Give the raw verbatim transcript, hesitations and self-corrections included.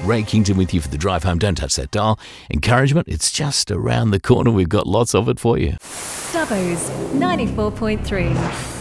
Ray Kington with you for the drive home. Don't touch that dial. Encouragement, it's just around the corner. We've got lots of it for you. Dubbo's ninety-four point three.